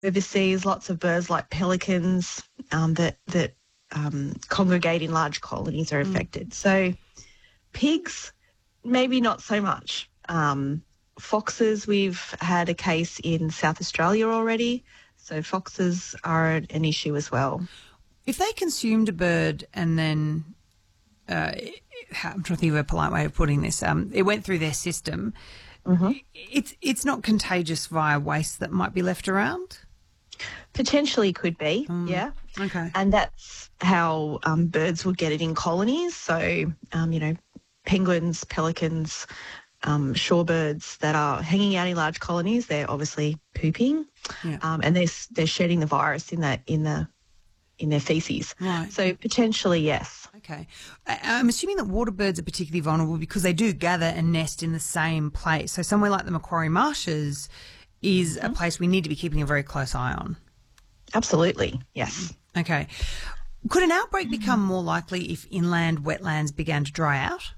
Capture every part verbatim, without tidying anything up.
overseas, lots of birds like pelicans um, that that um, congregate in large colonies are affected. Mm. So pigs, maybe not so much. Um, foxes, we've had a case in South Australia already, so foxes are an issue as well. If they consumed a bird and then, uh, I'm trying to think of a polite way of putting this, um, it went through their system, mm-hmm. it's it's not contagious via waste that might be left around? Potentially could be, mm. yeah. Okay. And that's how um, birds will get it in colonies. So, um, you know, penguins, pelicans, um, shorebirds that are hanging out in large colonies, they're obviously pooping, yeah. um, and they're they're shedding the virus in that in the in their feces. Right. So potentially, yes. Okay. I'm assuming that water birds are particularly vulnerable because they do gather and nest in the same place. So somewhere like the Macquarie Marshes is mm-hmm. a place we need to be keeping a very close eye on. Absolutely, yes. Okay. Could an outbreak become more likely if inland wetlands began to dry out?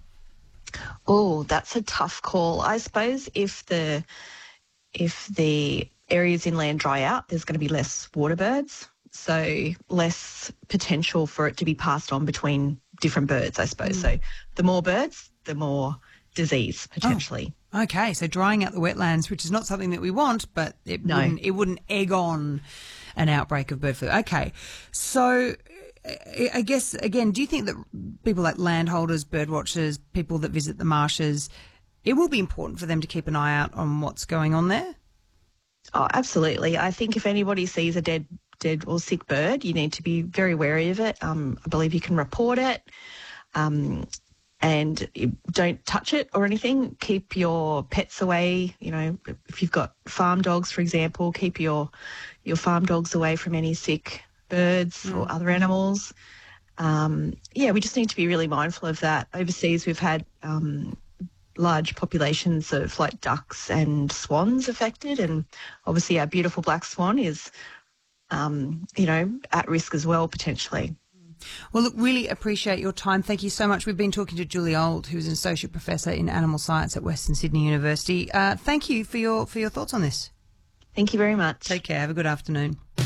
Oh, that's a tough call. I suppose if the if the areas inland dry out, there's going to be less water birds, so less potential for it to be passed on between different birds, I suppose. Mm. So the more birds, the more disease potentially. Oh, okay, so drying out the wetlands, which is not something that we want, but it no. wouldn't it wouldn't egg on an outbreak of bird flu. Okay, so I guess, again, do you think that people like landholders, bird watchers, people that visit the marshes, it will be important for them to keep an eye out on what's going on there? Oh, absolutely. I think if anybody sees a dead dead or sick bird, you need to be very wary of it. Um, I believe you can report it. Um, and don't touch it or anything. Keep your pets away. You know, if you've got farm dogs, for example, keep your your farm dogs away from any sick birds mm. or other animals. Um, yeah, we just need to be really mindful of that. Overseas, we've had um, large populations of like ducks and swans affected, and obviously our beautiful black swan is, um, you know, at risk as well potentially. Well, look, really appreciate your time. Thank you so much. We've been talking to Julie Auld, who's an Associate Professor in Animal Science at Western Sydney University. Uh, thank you for your for your thoughts on this. Thank you very much. Take care. Have a good afternoon.